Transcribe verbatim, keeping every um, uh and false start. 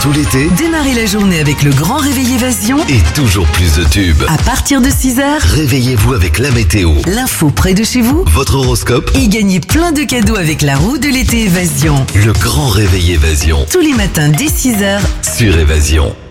tout l'été. Démarrez la journée avec le grand réveil Évasion. Et toujours plus de tubes. À partir de six heures, Réveillez-vous avec la météo, l'info près de chez vous. votre horoscope, Et gagnez plein de cadeaux avec la roue de l'été Évasion. le grand réveil Évasion Tous les matins dès six heures. sur Évasion.